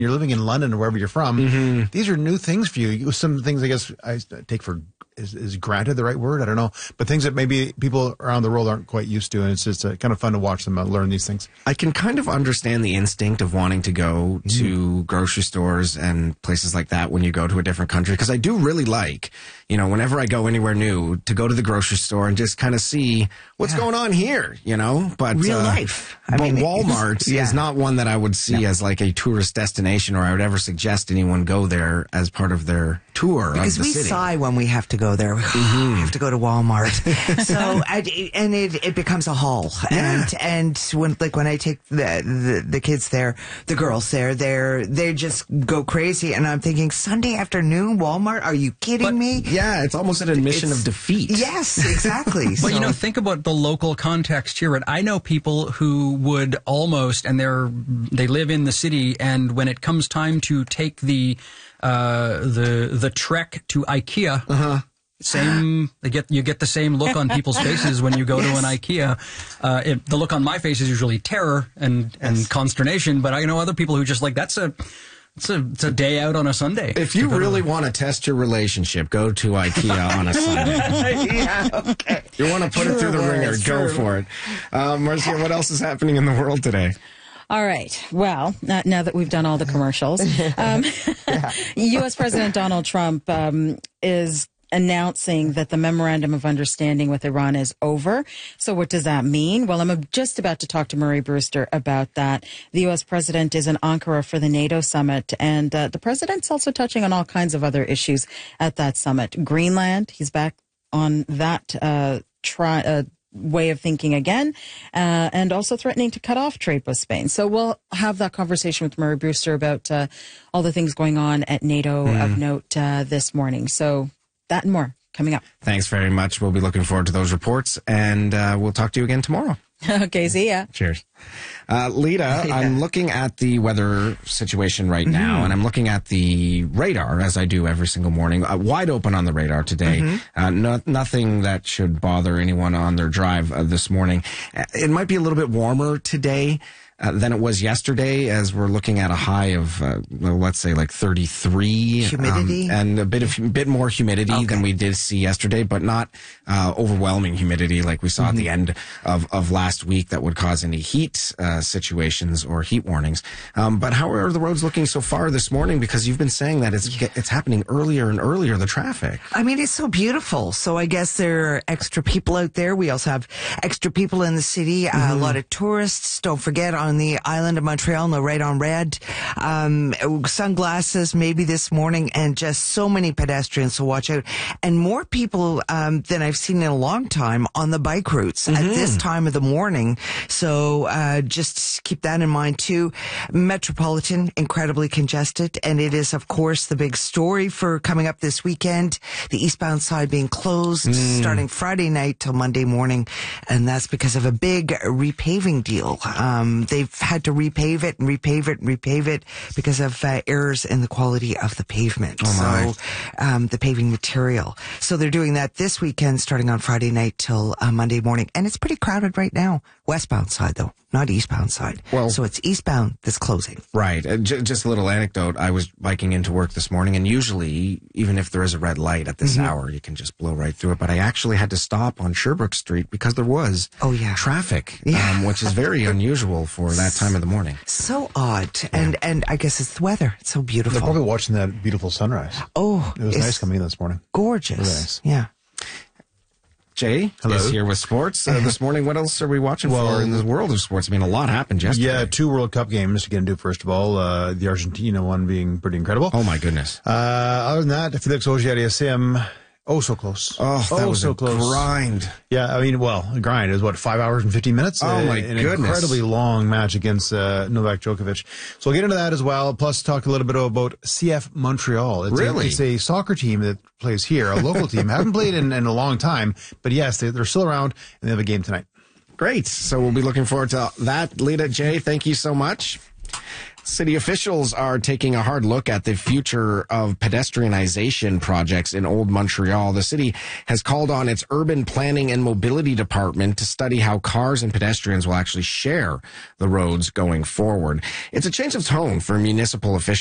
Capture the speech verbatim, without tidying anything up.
you're living in London or wherever you're from, mm-hmm. these are new things for you. Some things I guess I take for is, is granted the right word? I don't know. But things that maybe people around the world aren't quite used to, and it's just uh, kind of fun to watch them uh, learn these things. I can kind of understand the instinct of wanting to go mm. to grocery stores and places like that when you go to a different country, because I do really like, you know, whenever I go anywhere new, to go to the grocery store and just kind of see what's yeah. going on here, you know? But real uh, life. I but mean, Walmart yeah. is not one that I would see no. as like a tourist destination, or I would ever suggest anyone go there as part of their tour because of the we city. sigh when we have to go there. Mm-hmm. We have to go to Walmart. So, and it, it becomes a haul. Yeah. And, and when, like when I take the, the, the kids there, the girls there, they're, they just go crazy. And I'm thinking, Sunday afternoon, Walmart? Are you kidding but, me? Yeah, it's almost an admission it's, of defeat. Yes, exactly. But, so, you know, think about the local context here. And I know people who would almost, and they're, they live in the city, and when it comes time to take the, uh, the, the trek to IKEA, uh-huh. Same, they get you get the same look on people's faces when you go yes. to an IKEA. Uh, it, the look on my face is usually terror and, and yes. consternation, but I know other people who just like, that's a, it's a, it's a day out on a Sunday. If you really to... want to test your relationship, go to IKEA on a Sunday. Yeah, okay. You want to put true, it through the ringer, go for it. Uh, Marcia, what else is happening in the world today? All right. Well, uh, now that we've done all the commercials, um, yeah. U S President Donald Trump um, is announcing that the memorandum of understanding with Iran is over. So what does that mean? Well, I'm just about to talk to Murray Brewster about that. The U S president is in Ankara for the NATO summit, and uh, the president's also touching on all kinds of other issues at that summit. Greenland, he's back on that uh, try. Uh, way of thinking again, uh, and also threatening to cut off trade with Spain. So we'll have that conversation with Murray Brewster about uh, all the things going on at NATO mm. of note uh, this morning. So that and more coming up. Thanks very much. We'll be looking forward to those reports, and uh, we'll talk to you again tomorrow. Okay, see ya. Cheers. Uh, Lita, yeah. I'm looking at the weather situation right mm-hmm. now, and I'm looking at the radar, as I do every single morning, uh, wide open on the radar today. Mm-hmm. Uh, no, nothing that should bother anyone on their drive uh, this morning. It might be a little bit warmer today Uh, than it was yesterday, as we're looking at a high of, uh, well, let's say like thirty-three. Humidity? Um, and a bit of bit more humidity okay. than we did see yesterday, but not uh, overwhelming humidity like we saw mm-hmm. at the end of, of last week that would cause any heat uh, situations or heat warnings. Um, but how are the roads looking so far this morning? Because you've been saying that it's yeah. it's happening earlier and earlier, the traffic. I mean, it's so beautiful. So I guess there are extra people out there. We also have extra people in the city, uh, mm-hmm. a lot of tourists. Don't forget, on the island of Montreal, no Red on Red. Um, sunglasses maybe this morning, and just so many pedestrians to watch out. And more people um, than I've seen in a long time on the bike routes mm-hmm. at this time of the morning. So uh, just keep that in mind too. Metropolitan, incredibly congested. And it is, of course, the big story for coming up this weekend. The eastbound side being closed mm. starting Friday night till Monday morning. And that's because of a big repaving deal. Um, they They've had to repave it and repave it and repave it because of uh, errors in the quality of the pavement. Oh my. So, um, the paving material. So they're doing that this weekend, starting on Friday night till uh, Monday morning. And it's pretty crowded right now. Westbound side, though, not eastbound side. Well, so it's eastbound that's closing. Right. Uh, j- just a little anecdote. I was biking into work this morning, and usually, even if there is a red light at this mm-hmm. hour, you can just blow right through it. But I actually had to stop on Sherbrooke Street because there was oh, yeah. traffic, yeah. um, which is very unusual for that time of the morning. So odd. Yeah. And and I guess it's the weather. It's so beautiful. They're probably watching that beautiful sunrise. Oh, it was nice coming in this morning. Gorgeous. Really nice. Yeah. Jay Hello. is here with sports uh, this morning. What else are we watching well, for in the world of sports? I mean, a lot happened yesterday. Yeah, two World Cup games to get into. First of all, uh, the Argentina one being pretty incredible. Oh my goodness. Uh, other than that, Felix Auger-Aliassime. Oh, so close. Oh, that oh, was so a close. grind. Yeah, I mean, well, a grind is what, five hours and fifteen minutes? Oh, uh, my an goodness. An incredibly long match against uh, Novak Djokovic. So we'll get into that as well, plus talk a little bit about C F Montreal. It's really? A, it's a soccer team that plays here, a local team. Haven't played in, in a long time, but yes, they, they're still around, and they have a game tonight. Great. So we'll be looking forward to that. Lita, Jay, thank you so much. City officials are taking a hard look at the future of pedestrianization projects in Old Montreal. The city has called on its urban planning and mobility department to study how cars and pedestrians will actually share the roads going forward. It's a change of tone for municipal officials.